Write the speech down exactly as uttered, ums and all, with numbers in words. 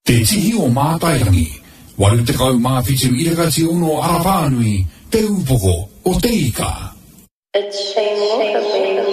Te tihi o mātairangi, waru te kau māwhitu irakati ono Arawhanui, te upoko o te ika. It's Shane Walker, baby.